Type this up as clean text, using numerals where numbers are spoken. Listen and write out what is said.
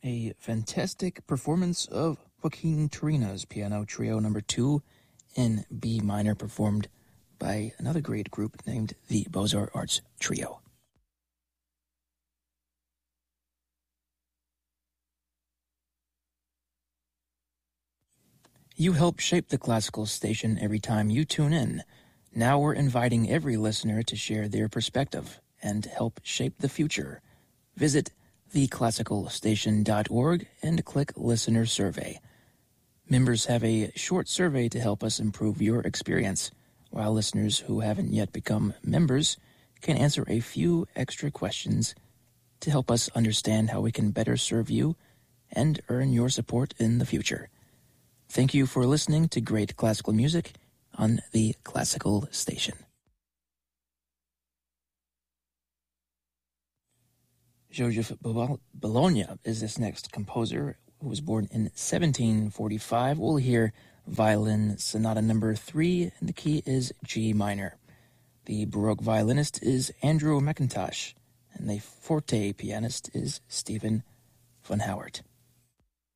A fantastic performance of Joaquin Turina's Piano Trio No. 2 in B minor, performed by another great group named the Beaux-Arts Arts Trio. You help shape the classical station every time you tune in. Now we're inviting every listener to share their perspective and help shape the future. Visit theclassicalstation.org and click Listener Survey. Members have a short survey to help us improve your experience, while listeners who haven't yet become members can answer a few extra questions to help us understand how we can better serve you and earn your support in the future. Thank you for listening to great classical music on the Classical Station. Joseph Bologna is this next composer, who was born in 1745. We'll hear Violin Sonata No. 3, and the key is G minor. The Baroque violinist is Andrew McIntosh, and the forte pianist is Stephen von Howert.